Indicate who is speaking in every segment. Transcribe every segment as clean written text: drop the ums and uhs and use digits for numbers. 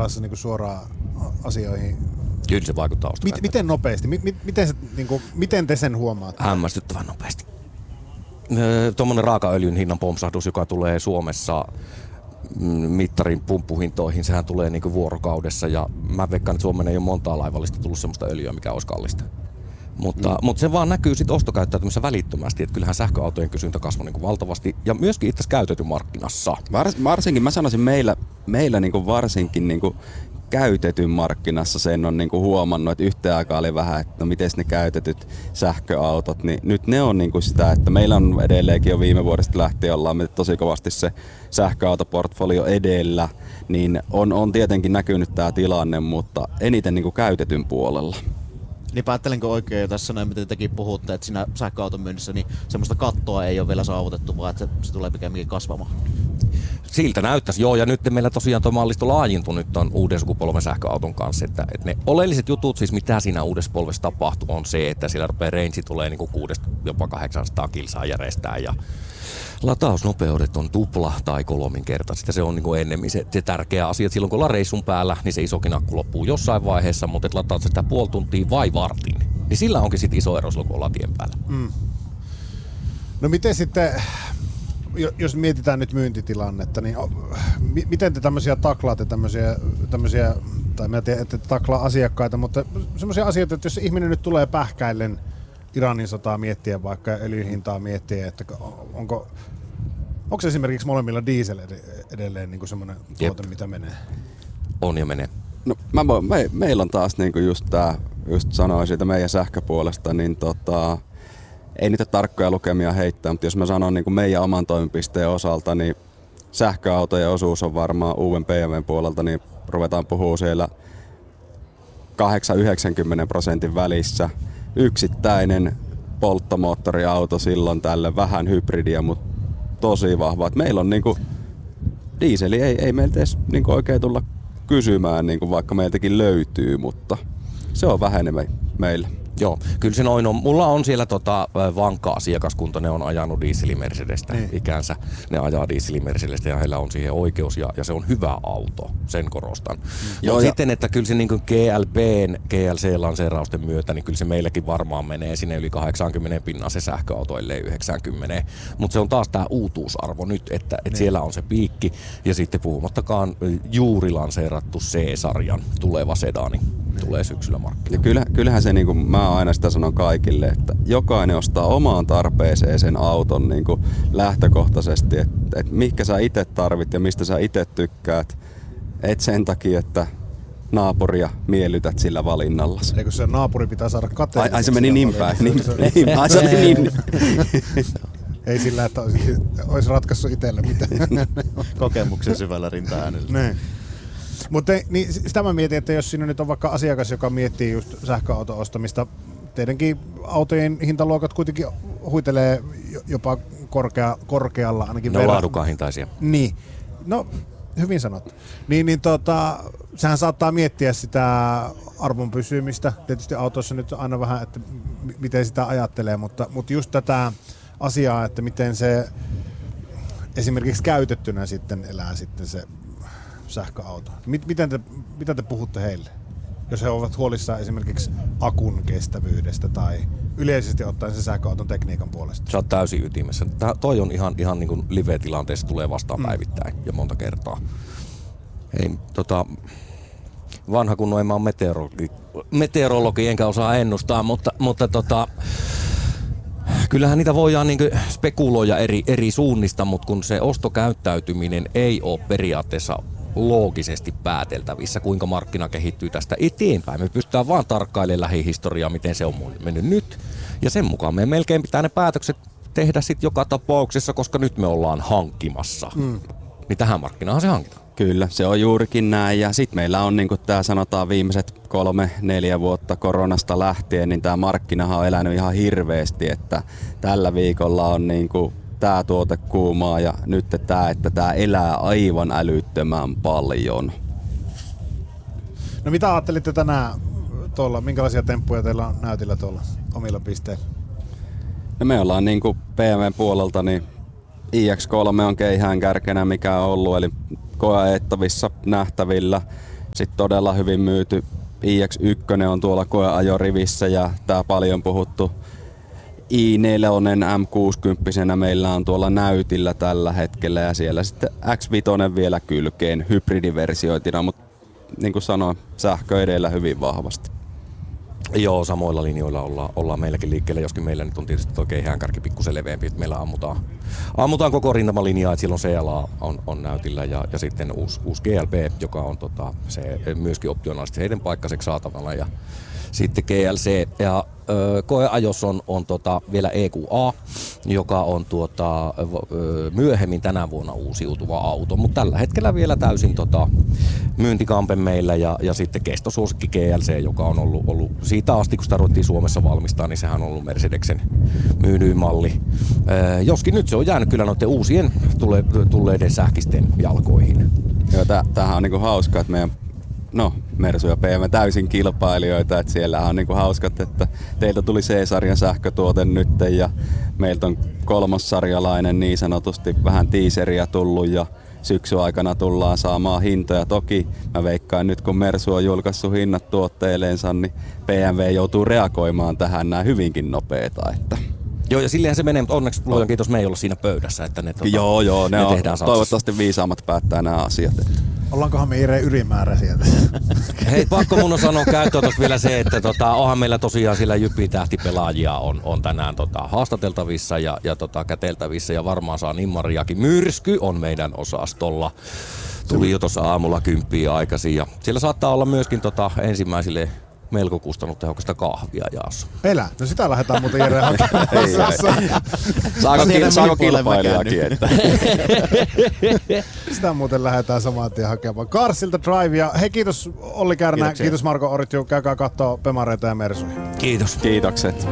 Speaker 1: mielessä niin kuin suoraan asioihin?
Speaker 2: Kyllä se vaikuttaa ostokäyttäytymiseen.
Speaker 1: Miten nopeasti? Miten te sen huomaatte?
Speaker 2: Hämmästyttävän nopeasti. Tuommoinen raakaöljyn hinnan pompsahdus, joka tulee Suomessa mittarin pumppuhintoihin, sehän tulee niinku vuorokaudessa ja mä veikkaan, että Suomeen ei ole montaa laivallista tullut semmoista öljyä, mikä olisi kallista. Mutta se vaan näkyy sitten ostokäyttäytymisessä välittömästi, että kyllähän sähköautojen kysyntä kasvoi niinku valtavasti ja myöskin itse asiassa käytetyn markkinassa.
Speaker 3: Varsinkin, mä sanoisin meillä niinku varsinkin niinku käytetyn markkinassa sen on niinku huomannut, että yhteen aikaan oli vähän, että no miten ne käytetyt sähköautot, niin nyt ne on niinku sitä, että meillä on edelleenkin jo viime vuodesta lähtien ollaan me tosi kovasti se sähköautoportfolio edellä, niin on tietenkin näkynyt tämä tilanne, mutta eniten niinku käytetyn puolella.
Speaker 4: Niin päättelenko oikein jo tässä näin, miten tekin puhutte, että siinä sähköauton myynnissä niin semmoista kattoa ei ole vielä saavutettu, vaan että se tulee pikemminkin kasvamaan?
Speaker 2: Siltä näyttäisi, joo, ja nyt meillä tosiaan tuo mallisto laajintui nyt ton uuden sukupolven sähköauton kanssa, että ne oleelliset jutut, siis mitä siinä uudessa polvessa tapahtuu, on se, että siellä rupeaa range tulee niinku 6 jopa 800 kilsaa järjestää, ja latausnopeudet on tupla tai kolminkertaisesti. Se on niinku ennemmin se tärkeä asia, että silloin kun ollaan reissun päällä, niin se isokin akku loppuu jossain vaiheessa, mutta että lataat sitä puoli tuntia vai vartin, niin sillä onkin sit iso ero silloin, kun ollaan tien päällä.
Speaker 1: No miten sitten, jos mietitään nyt myyntitilannetta, niin miten te tämmöisiä taklaatte, tämmöisiä tai mä tiedän, että taklaa asiakkaita, mutta semmoisia asioita, että jos ihminen nyt tulee pähkäillen Iranin sotaa miettien vaikka ja öljyn hintaa miettien, että onko esimerkiksi molemmilla diesel edelleen niin kuin semmoinen tuote, mitä menee?
Speaker 2: On ja menee.
Speaker 3: No meillä on taas niinku just tää, just sanoin siitä meidän sähköpuolesta, niin ei niitä tarkkoja lukemia heittää, mutta jos mä sanon niin kuin meidän oman toimipisteen osalta, niin sähköautojen osuus on varmaan uuden BMWn puolelta, niin ruvetaan puhua siellä 8-90% välissä. Yksittäinen polttomoottoriauto silloin tälle, vähän hybridiä, mutta tosi vahva. Et meillä on niinku, dieseli ei meiltä edes niinku oikein tulla kysymään, niinku vaikka meiltäkin löytyy, mutta se on vähenevä meillä.
Speaker 2: Joo, kyllä se noin on. Mulla on siellä vankka asiakaskunta, ne on ajanut dieselimercedestä ikänsä. Ne ajaa dieselimercedestä ja heillä on siihen oikeus ja se on hyvä auto, sen korostan. Joo, sitten, että kyllä se niin kuin GLC-lanseerausten myötä, niin kyllä se meilläkin varmaan menee sinne yli 80 se sähköauto, ellei 90. Mutta se on taas tämä uutuusarvo nyt, että siellä on se piikki. Ja sitten puhumattakaan juuri lanseerattu C-sarjan tuleva sedani tulee syksyllä markkinoille.
Speaker 3: Ja kyllähän se, niin kuin mä aina sitä sanon kaikille, että jokainen ostaa omaan tarpeeseen sen auton niin kuin lähtökohtaisesti, että mihinkä sä itse tarvit ja mistä sä itse tykkäät. Et sen takia, että naapuria miellytät sillä valinnalla.
Speaker 1: Eikö se naapuri pitää saada kateelliseksi?
Speaker 3: Ai se meni niin päin. Se meni niin.
Speaker 1: Ei sillä, että olisi ratkaissut itselle mitään.
Speaker 4: Kokemuksen syvällä rinta-äänellä.
Speaker 1: Mutta niin sitä mä mietin, että jos siinä nyt on vaikka asiakas, joka miettii just sähköauton ostamista, teidänkin autojen hintaluokat kuitenkin huitelee jopa korkealla ainakin
Speaker 2: ne on laadukkaan hintaisia.
Speaker 1: Niin, no hyvin sanottu. Sehän saattaa miettiä sitä arvon pysymistä. Tietysti autossa nyt aina vähän, että miten sitä ajattelee, mutta just tätä asiaa, että miten se esimerkiksi käytettynä sitten elää sitten se sähköauto. Mitä te puhutte heille, jos he ovat huolissaan esimerkiksi akun kestävyydestä tai yleisesti ottaen sen sähköauton tekniikan puolesta?
Speaker 2: Sä oot täysin ytimessä. Toi on ihan niin kuin live-tilanteessa tulee vastaan päivittäin ja monta kertaa. Ei, vanha kunnon en mä ole meteorologi enkä osaa ennustaa, mutta kyllähän niitä voidaan niinku spekuloida eri suunnista, mutta kun se ostokäyttäytyminen ei ole periaatteessa loogisesti pääteltävissä, kuinka markkina kehittyy tästä eteenpäin. Me pystytään vaan tarkkailemaan lähihistoriaa, miten se on mennyt nyt. Ja sen mukaan me melkein pitää ne päätökset tehdä sitten joka tapauksessa, koska nyt me ollaan hankkimassa. Niin tähän markkinaan se hankitaan.
Speaker 3: Kyllä, se on juurikin näin. Ja sitten meillä on, niin kuin tämä sanotaan, viimeiset 3-4 vuotta koronasta lähtien, niin tämä markkinahan on elänyt ihan hirveästi, että tällä viikolla on niin kuin tämä tuote kuumaa ja nyt tämä elää aivan älyttömän paljon.
Speaker 1: No mitä ajattelitte tänään tuolla? Minkälaisia temppuja teillä on näytillä tuolla omilla pisteillä?
Speaker 3: No me ollaan niin kuin BMW puolelta, niin iX3 on keihään kärkenä mikä on ollut, eli koeettavissa nähtävillä. Sitten todella hyvin myyty iX1 on tuolla koeajorivissä ja tää paljon puhuttu i4 M60 meillä on tuolla näytillä tällä hetkellä ja siellä sitten X5 vielä kylkeen hybridiversioitina, mutta niin kuin sanoin, sähkö edellä hyvin vahvasti.
Speaker 2: Joo, samoilla linjoilla ollaan meilläkin liikkeellä, joskin meillä nyt on tietysti tuo keihäänkärki pikkusen leveämpi, että meillä ammutaan koko rintamalinjaa, että silloin CLA on näytillä ja sitten uusi GLB, joka on se myöskin optionaalisesti heidän paikkaiseksi saatavana ja sitten GLC ja koeajossa on vielä EQA, joka on myöhemmin tänä vuonna uusiutuva auto, mutta tällä hetkellä vielä täysin myyntikampe meillä ja sitten kestosuosikki GLC, joka on ollut siitä asti, kun sitä ruvettiin Suomessa valmistaa, niin sehän on ollut Mercedeksen myydyin malli. Joskin nyt se on jäänyt kyllä noiden uusien tulleiden sähkisten jalkoihin.
Speaker 3: Joo, tämähän on niinku hauska, että meidän Mersu ja BMW täysin kilpailijoita, että siellä on niinku hauskat, että teiltä tuli C-sarjan sähkötuote nyt ja meiltä on kolmossarjalainen niin sanotusti vähän teaseria tullut ja syksyn aikana tullaan saamaan hintoja. Toki mä veikkaan nyt kun Mersu on julkaissut hinnat tuotteileensa, niin BMW joutuu reagoimaan tähän näin hyvinkin nopeeta. Että.
Speaker 2: Joo, ja sillehän se menee, mutta onneksi luojan kiitos me ei olla siinä pöydässä, että ne
Speaker 3: ne tehdään toivottavasti viisaammat päättää nämä asiat.
Speaker 1: Ollaankohan me Ire ylimääräisiä sieltä?
Speaker 2: Hei, pakko mun on sanoa käyttöön tuossa vielä se, että onhan meillä tosiaan sillä Jyppi-tähtipelaajia on tänään haastateltavissa ja käteltävissä ja varmaan saa Nimmariakin. Myrsky on meidän osastolla. Tuli jo tuossa aamulla 10 aikaisin ja siellä saattaa olla myöskin ensimmäisille melko kustannustehokasta kahvia jaossa.
Speaker 1: Pelä. No sitä lähdetään muuten Jere hakemaan.
Speaker 3: Saako kilpailijakin?
Speaker 1: Sitä muuten lähdetään saman tien hakemaan. Karsilta Drivea. Hei, kiitos Olli Kärnä, kiitos Marko Oritju. Käykää kattoo Pemareita ja Mersuja.
Speaker 2: Kiitos.
Speaker 3: Kiitokset.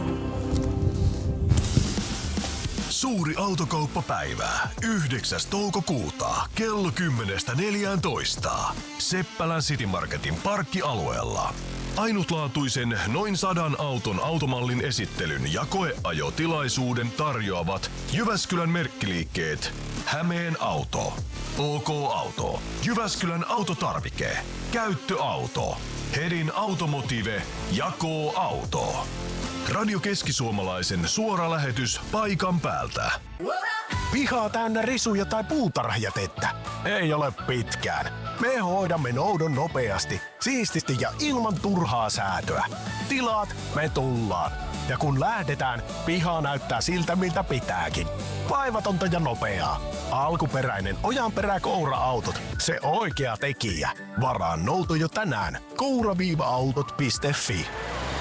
Speaker 5: Suuri autokauppapäivä. 9. toukokuuta kello 10:14. Seppälän City Marketin parkkialueella. Ainutlaatuisen noin 100 auton automallin esittelyn ja koeajotilaisuuden tarjoavat Jyväskylän merkkiliikkeet Hämeen Auto, OK Auto, Jyväskylän Autotarvike, Käyttöauto, Hedin Automotive ja K-Auto. Radio Keski-Suomalaisen suora lähetys paikan päältä. Pihaa täynnä risuja tai puutarhajätettä? Ei ole pitkään. Me hoidamme noudon nopeasti, siististi ja ilman turhaa säätöä. Tilaat, me tullaan. Ja kun lähdetään, piha näyttää siltä miltä pitääkin. Vaivatonta ja nopeaa. Alkuperäinen Ojanperä-Koura-autot. Se oikea tekijä. Varaa nouto jo tänään. koura-autot.fi.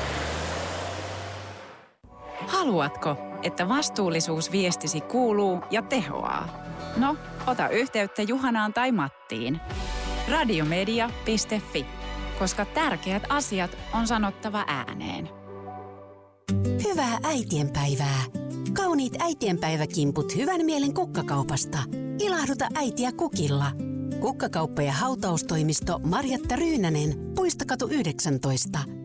Speaker 6: Haluatko, että vastuullisuusviestisi kuuluu ja tehoaa? No, ota yhteyttä Juhanaan tai Mattiin. Radiomedia.fi, koska tärkeät asiat on sanottava ääneen.
Speaker 7: Hyvää äitienpäivää! Kauniit äitienpäiväkimput hyvän mielen kukkakaupasta. Ilahduta äitiä kukilla. Kukkakauppa ja hautaustoimisto Marjatta Ryynänen, Puistokatu 19.